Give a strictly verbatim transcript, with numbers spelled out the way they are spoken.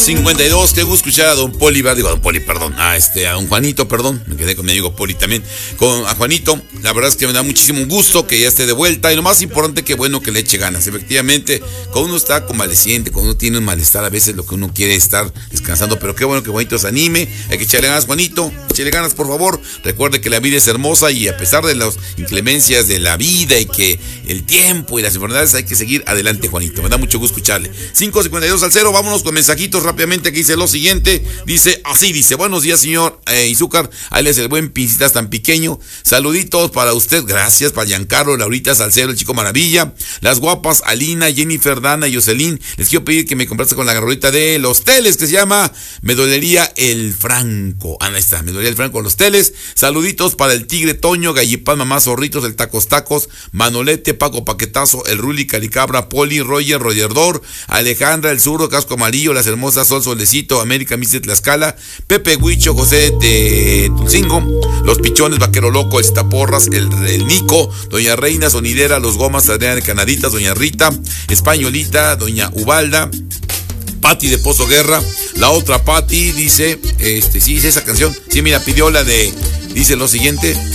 cincuenta y dos, qué gusto escuchar a don Poli, digo a don Poli, perdón, a este, a don Juanito, perdón, me quedé con mi amigo Poli también, con a Juanito, la verdad es que me da muchísimo gusto que ya esté de vuelta, y lo más importante, que bueno que le eche ganas. Efectivamente, cuando uno está convaleciente, cuando uno tiene un malestar, a veces lo que uno quiere es estar descansando, pero qué bueno que Juanito se anime, hay que echarle ganas, Juanito, echarle ganas, por favor. Recuerde que la vida es hermosa y a pesar de las inclemencias de la vida y que el tiempo y las enfermedades, hay que seguir adelante, Juanito, me da mucho gusto escucharle. cinco cincuenta y dos al cero, vámonos con mensajitos rápidamente, que dice lo siguiente, dice así, dice: buenos días, señor eh, Izúcar, ahí es el buen Pincitas tan pequeño, saluditos para usted, gracias, para Giancarlo, Laurita Salcedo, el chico maravilla, las guapas Alina, Jennifer, Dana y Jocelyn. Les quiero pedir que me compraste con la garrolita de los teles, que se llama Me dolería el Franco. Ah, ahí está, Me dolería el Franco, los teles. Saluditos para el Tigre Toño, Gallipán, Mamá Zorritos, el Tacos Tacos, Manolete, Paco Paquetazo, el Ruli, Caricabra, Poli, Roger, Roger Dor, Alejandra, el Zurdo, Casco Amarillo, las hermosas Sol Solecito, América, Mister Tlaxcala, Pepe Huicho, José de Tulcingo, los Pichones, Vaquero Loco, el Taporras, el, el Nico, Doña Reina, Sonidera, los Gomas, Adriana de Canaditas, Doña Rita, Españolita, Doña Ubalda, Pati de Pozo Guerra, la otra Pati dice, este, sí, es esa canción, sí, mira, pidió la de, dice lo siguiente.